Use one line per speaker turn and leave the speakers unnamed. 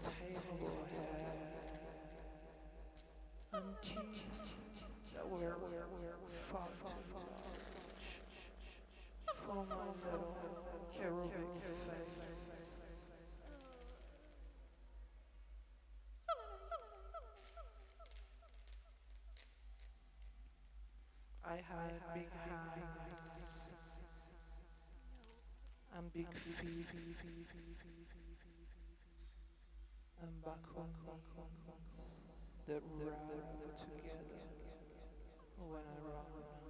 table had some teeth that were far too large for my little cherubic face. I had big hands and big feet and back that rub together when I run.